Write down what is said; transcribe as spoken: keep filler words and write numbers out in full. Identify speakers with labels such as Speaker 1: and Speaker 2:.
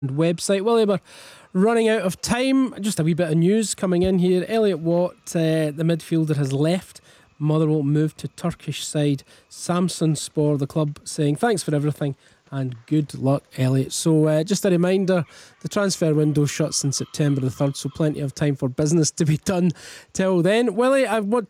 Speaker 1: website. Willie, we're running out of time. Just a wee bit of news coming in here. Elliot Watt, uh, the midfielder, has left Motherwell, moved to Turkish side Samsunspor, the club saying thanks for everything and good luck, Elliot. So uh, just a reminder, the transfer window shuts on September the third, so plenty of time for business to be done till then. Willie, I want